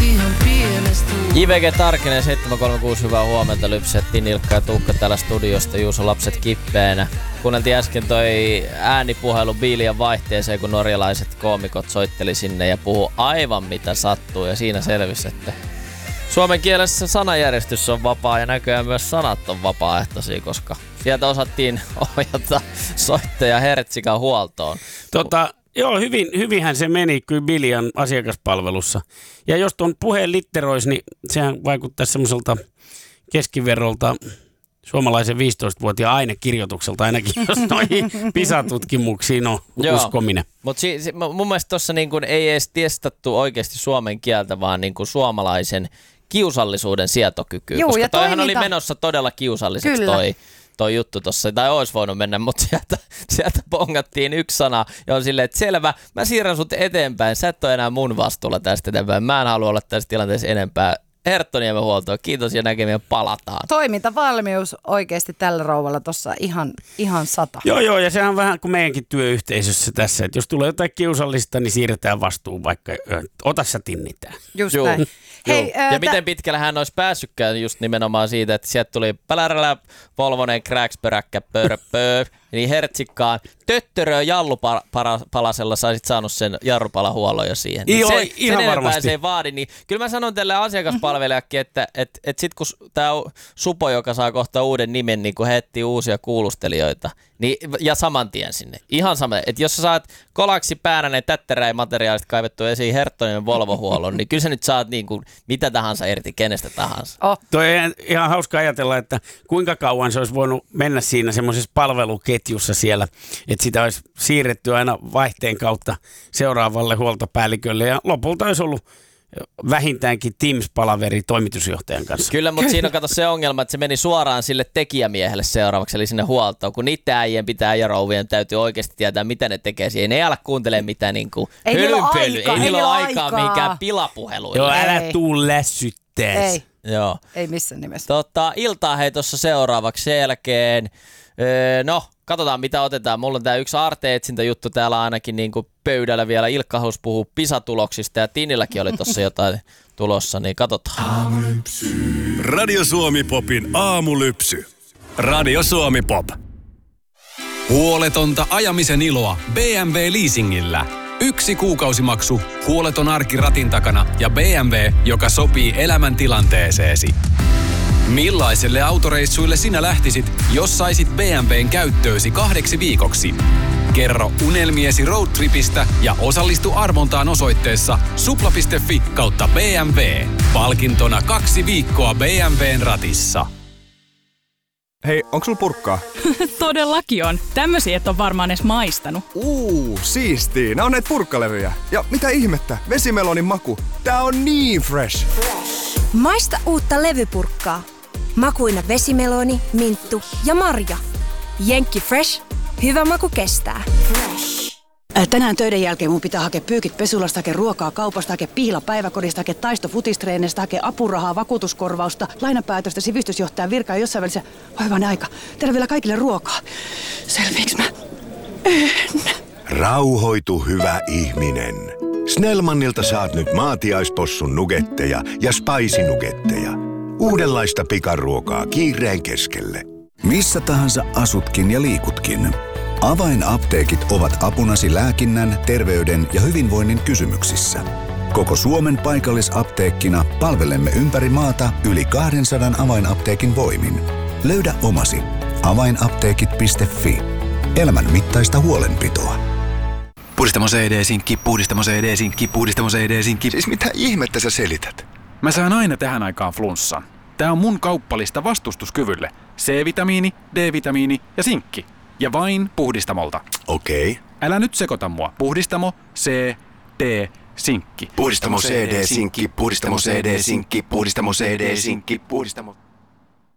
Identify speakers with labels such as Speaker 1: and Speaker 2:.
Speaker 1: ihan pienestä.
Speaker 2: JVG Tarkinen 736, hyvää huomenta. Lypsettiin Nilkka ja Tuukka täällä studiosta, Juuso lapset kippeenä. Kuunneltiin äsken toi äänipuhelu biilien vaihteeseen, kun norjalaiset koomikot soitteli sinne ja puhu aivan mitä sattuu. Ja siinä selvisi, että suomen kielessä sanajärjestys on vapaa ja näköjään myös sanat on vapaaehtoisia, koska sieltä osattiin ohjata soittaja Hertsikan huoltoon.
Speaker 3: Joo, hyvinhän se meni kyllä Billian asiakaspalvelussa. Ja jos tuon puheen litteroisi, niin sehän vaikuttaisi semmoiselta keskiverrolta suomalaisen 15-vuotiaan ainekirjoitukselta ainakin, jos noihin PISA-tutkimuksiin on uskominen.
Speaker 2: Mutta mun mielestä tuossa niin kun ei edes testattu oikeasti suomen kieltä, vaan niin kun suomalaisen kiusallisuuden sietokykyä.
Speaker 4: Juu,
Speaker 2: koska
Speaker 4: ja
Speaker 2: toihan oli menossa todella kiusalliseksi toi juttu tossa, tai olisi voinut mennä, mutta sieltä pongattiin yksi sana, ja on silleen, että selvä, mä siirrän sut eteenpäin, sä et ole enää mun vastuulla tästä eteenpäin, mä en halua olla tässä tilanteessa enempää. Herttoniemen huoltoa, kiitos ja näkemiä, palataan.
Speaker 4: Toimintavalmius oikeasti tällä rouvalla tuossa ihan 100.
Speaker 3: Joo, ja sehän on vähän kuin meidänkin työyhteisössä tässä, että jos tulee jotain kiusallista, niin siirretään vastuun, vaikka ota sä tinnitään.
Speaker 4: Just näin.
Speaker 2: Hei, ja miten pitkällä hän olisi päässytkään just nimenomaan siitä, että sieltä tuli Pälärälä, Volvonen, Kräksperäkkä, pörpö, niin Hertsikkaan, töttöröä jallupalasella saisit saanut sen jarrupalahuollon jo siihen. Niin
Speaker 3: ihan varmasti.
Speaker 2: Se ei vaadi, niin kyllä mä sanon tälle asiakaspalvelijakin, että sit kun tää Supo, joka saa kohta uuden nimen, niin kun he etsii uusia kuulustelijoita, niin, ja saman tien sinne. Ihan sama, että jos sä saat kolaksi päänä ne tätteräimateriaalista kaivettu esiin Herttoniemen Volvo-huollon, niin kyllä sä nyt saat niin kuin mitä tahansa irti kenestä tahansa.
Speaker 3: Toi on ihan hauska ajatella, että kuinka kauan se olisi voinut mennä siinä semmoisessa palveluketjussa siellä, että sitä olisi siirretty aina vaihteen kautta seuraavalle huoltopäällikölle ja lopulta olisi ollut vähintäänkin Teams-palaveri toimitusjohtajan kanssa.
Speaker 2: Kyllä, mutta siinä on kato se ongelma, että se meni suoraan sille tekijämiehelle seuraavaksi, eli sinne huoltoon, kun niiden äijien pitää ja rouvien täytyy oikeasti tietää, mitä ne tekee siihen. Ne ei ala kuuntelemaan mitään niinku hölynpölyä. Ei niillä ole aikaa mihinkään pilapuheluille.
Speaker 3: Joo, älä tuu lässyttää.
Speaker 4: Ei.
Speaker 2: Joo.
Speaker 4: Ei missään nimessä.
Speaker 2: Iltaa hei tuossa seuraavaksi sen jälkeen. No, katsotaan mitä otetaan. Mulla on tää yksi Arte-etsintä juttu täällä ainakin niin kuin pöydällä vielä. Ilkka halusi puhua PISA-tuloksista ja Tinilläkin oli tossa jotain tulossa, niin katsotaan.
Speaker 5: Aamulypsy. Radio Suomi Popin aamulypsy. Radio Suomi Pop. Huoletonta ajamisen iloa BMW Leasingillä. 1 kuukausimaksu, huoleton arki ratin takana ja BMW, joka sopii elämäntilanteeseesi. Millaiselle autoreissuille sinä lähtisit, jos saisit BMWn käyttöösi 2 viikoksi? Kerro unelmiesi roadtripistä ja osallistu arvontaan osoitteessa supla.fi/BMW. Palkintona 2 viikkoa BMWn ratissa.
Speaker 6: Hei, onks sulla purkkaa?
Speaker 7: Todellakin on. Tämmösiä et on varmaan edes maistanut.
Speaker 6: Siistii. Nää on näitä purkkalevyjä. Ja mitä ihmettä, vesimelonin maku. Tää on niin fresh.
Speaker 8: Maista uutta levypurkkaa. Makuina vesimeloni, minttu ja marja. Jenkki Fresh. Hyvä maku kestää.
Speaker 9: Tänään töiden jälkeen mun pitää hakea pyykit pesulasta, hakea ruokaa kaupasta, hakea pihla päiväkodista, hakea taisto futistreenistä, hakea apurahaa, vakuutuskorvausta, lainapäätöstä, sivistysjohtajan virkaa ja jossain välissä. Vaivainen aika. Tehdään vielä kaikille ruokaa. Selviiks mä? En.
Speaker 10: Rauhoitu hyvä ihminen. Snellmanilta saat nyt maatiaispossun nugetteja ja spicy nugetteja. Uudenlaista pikaruokaa kiireen keskelle.
Speaker 11: Missä tahansa asutkin ja liikutkin. Avainapteekit ovat apunasi lääkinnän, terveyden ja hyvinvoinnin kysymyksissä. Koko Suomen paikallisapteekkina palvelemme ympäri maata yli 200 avainapteekin voimin. Löydä omasi. Avainapteekit.fi. Elämän mittaista huolenpitoa.
Speaker 12: Puhdistamo CD-sinkki, puhdistamo CD-sinkki, puhdistamo CD-sinkki.
Speaker 10: Siis mitä ihmettä sä selität?
Speaker 12: Mä saan aina tähän aikaan flunssan. Tää on mun kauppalista vastustuskyvylle. C-vitamiini, D-vitamiini ja sinkki. Ja vain Puhdistamolta.
Speaker 10: Okei.
Speaker 12: Älä nyt sekoita mua. Puhdistamo, C, D, sinkki.
Speaker 10: Puhdistamo CD-sinkki, puhdistamo CD-sinkki, puhdistamo CD-sinkki, puhdistamo...